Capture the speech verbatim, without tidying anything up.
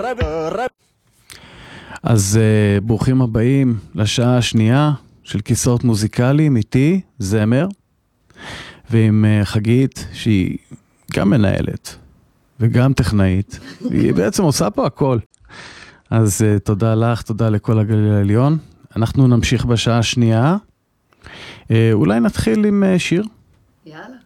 אז uh, ברוכים הבאים לשעה השנייה של כיסאות מוזיקליים, איתי זמר, ועם uh, חגית שהיא גם מנהלת וגם טכנאית, היא בעצם עושה פה הכל. אז uh, תודה לך, תודה לכל הגליל העליון. אנחנו נמשיך בשעה השנייה, uh, אולי נתחיל עם uh, שיר. יאללה.